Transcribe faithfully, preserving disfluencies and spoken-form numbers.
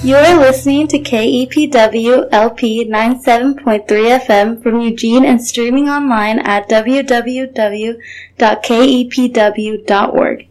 You are listening to K E P W L P ninety-seven point three F M from Eugene and streaming online at w w w dot k e p w dot org.